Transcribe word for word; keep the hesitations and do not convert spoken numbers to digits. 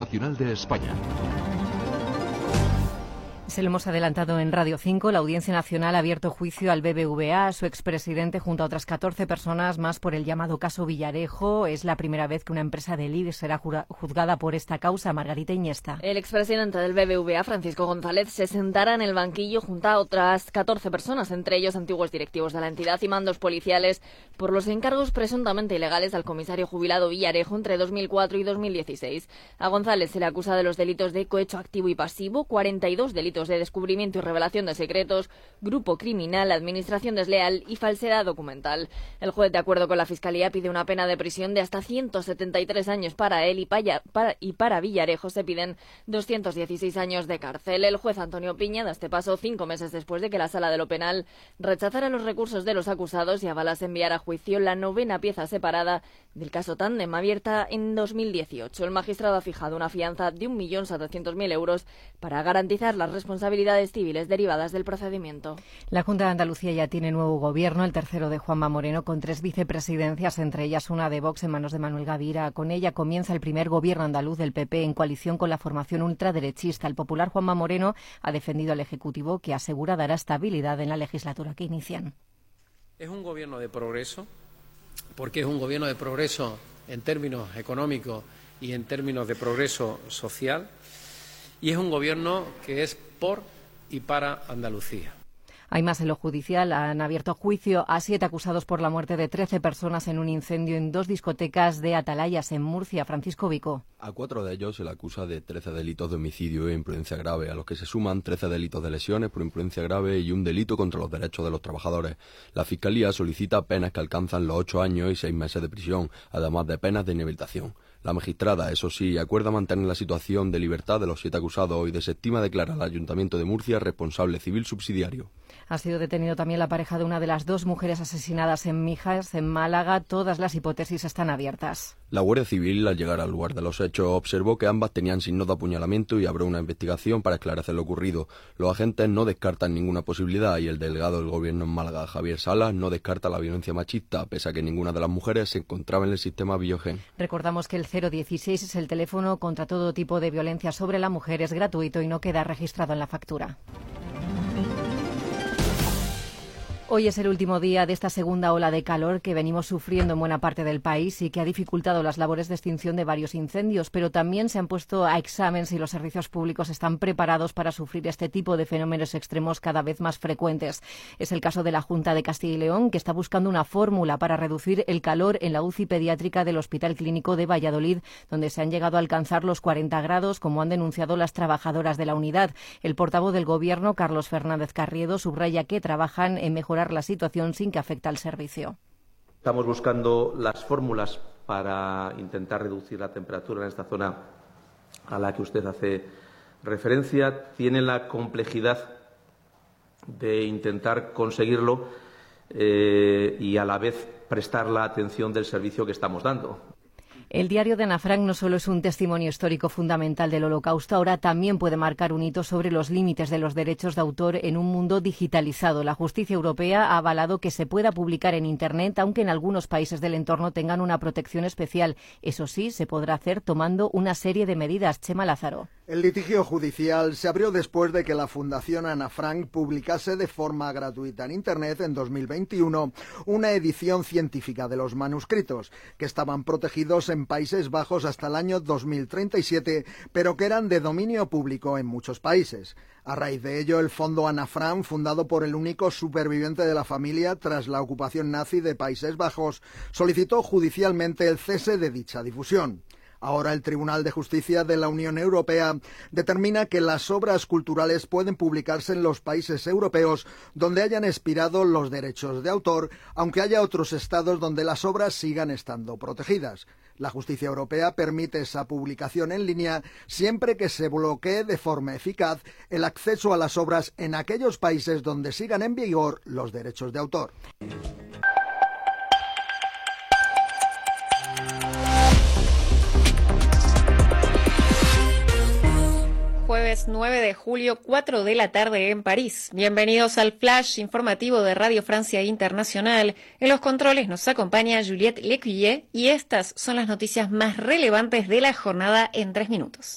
Nacional de España. Se lo hemos adelantado en Radio cinco. La Audiencia Nacional ha abierto juicio al B B V A, a su expresidente, junto a otras catorce personas más por el llamado caso Villarejo. Es la primera vez que una empresa del I B E X será juzgada por esta causa. Margarita Iniesta. El expresidente del B B V A, Francisco González, se sentará en el banquillo junto a otras catorce personas, entre ellos antiguos directivos de la entidad y mandos policiales, por los encargos presuntamente ilegales al comisario jubilado Villarejo entre dos mil cuatro y dos mil dieciséis. A González se le acusa de los delitos de cohecho activo y pasivo, cuarenta y dos delitos de descubrimiento y revelación de secretos, grupo criminal, administración desleal y falsedad documental. El juez, de acuerdo con la Fiscalía, pide una pena de prisión de hasta ciento setenta y tres años para él y para, para, y para Villarejo se piden doscientos dieciséis años de cárcel. El juez Antonio Piña da este paso cinco meses después de que la Sala de lo Penal rechazara los recursos de los acusados y avalase enviar a juicio la novena pieza separada del caso Tándem, abierta en dos mil dieciocho. El magistrado ha fijado una fianza de un millón setecientos mil euros para garantizar las responsabilidades civiles derivadas del procedimiento. La Junta de Andalucía ya tiene nuevo gobierno, el tercero de Juanma Moreno, con tres vicepresidencias, entre ellas una de Vox en manos de Manuel Gavira. Con ella comienza el primer gobierno andaluz del P P en coalición con la formación ultraderechista. El popular Juanma Moreno ha defendido al Ejecutivo, que asegura dará estabilidad en la legislatura que inician. Es un gobierno de progreso, porque es un gobierno de progreso en términos económicos y en términos de progreso social, y es un gobierno que es por y para Andalucía. Hay más en lo judicial. Han abierto juicio a siete acusados por la muerte de trece personas en un incendio en dos discotecas de Atalayas, en Murcia. Francisco Vico. A cuatro de ellos se le acusa de trece delitos de homicidio e imprudencia grave, a los que se suman trece delitos de lesiones por imprudencia grave y un delito contra los derechos de los trabajadores. La Fiscalía solicita penas que alcanzan los ocho años y seis meses de prisión, además de penas de inhabilitación. La magistrada, eso sí, acuerda mantener la situación de libertad de los siete acusados y desestima declarar al Ayuntamiento de Murcia responsable civil subsidiario. Ha sido detenido también la pareja de una de las dos mujeres asesinadas en Mijas, en Málaga. Todas las hipótesis están abiertas. La Guardia Civil, al llegar al lugar de los hechos, observó que ambas tenían signos de apuñalamiento y abrió una investigación para esclarecer lo ocurrido. Los agentes no descartan ninguna posibilidad y el delegado del Gobierno en Málaga, Javier Salas, no descarta la violencia machista, pese a que ninguna de las mujeres se encontraba en el sistema Biogen. Recordamos que el cero dieciséis es el teléfono contra todo tipo de violencia sobre la mujer, es gratuito y no queda registrado en la factura. Hoy es el último día de esta segunda ola de calor que venimos sufriendo en buena parte del país y que ha dificultado las labores de extinción de varios incendios, pero también se han puesto a examen si los servicios públicos están preparados para sufrir este tipo de fenómenos extremos cada vez más frecuentes. Es el caso de la Junta de Castilla y León, que está buscando una fórmula para reducir el calor en la U C I pediátrica del Hospital Clínico de Valladolid, donde se han llegado a alcanzar los cuarenta grados, como han denunciado las trabajadoras de la unidad. El portavoz del Gobierno, Carlos Fernández Carriedo, subraya que trabajan en mejorar la situación sin que afecte al servicio. Estamos buscando las fórmulas para intentar reducir la temperatura en esta zona a la que usted hace referencia. Tiene la complejidad de intentar conseguirlo eh, y a la vez prestar la atención del servicio que estamos dando. El diario de Ana Frank no solo es un testimonio histórico fundamental del Holocausto, ahora también puede marcar un hito sobre los límites de los derechos de autor en un mundo digitalizado. La justicia europea ha avalado que se pueda publicar en Internet, aunque en algunos países del entorno tengan una protección especial. Eso sí, se podrá hacer tomando una serie de medidas. Chema Lázaro. El litigio judicial se abrió después de que la Fundación Ana Frank publicase de forma gratuita en Internet en dos mil veintiuno una edición científica de los manuscritos, que estaban protegidos en Países Bajos hasta el año dos mil treinta y siete, pero que eran de dominio público en muchos países. A raíz de ello, el Fondo Ana Frank, fundado por el único superviviente de la familia tras la ocupación nazi de Países Bajos, solicitó judicialmente el cese de dicha difusión. Ahora el Tribunal de Justicia de la Unión Europea determina que las obras culturales pueden publicarse en los países europeos donde hayan expirado los derechos de autor, aunque haya otros estados donde las obras sigan estando protegidas. La justicia europea permite esa publicación en línea siempre que se bloquee de forma eficaz el acceso a las obras en aquellos países donde sigan en vigor los derechos de autor. Jueves nueve de julio, cuatro de la tarde en París. Bienvenidos al flash informativo de Radio Francia Internacional. En los controles nos acompaña Juliette Lecuyer y estas son las noticias más relevantes de la jornada en tres minutos.